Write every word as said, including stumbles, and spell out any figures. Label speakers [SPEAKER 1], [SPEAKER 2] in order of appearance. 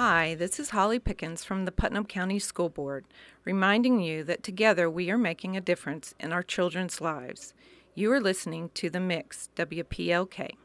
[SPEAKER 1] Hi, this is Holly Pickens from the Putnam County School Board, reminding you that together we are making a difference in our children's lives. You are listening to The Mix, W P L K.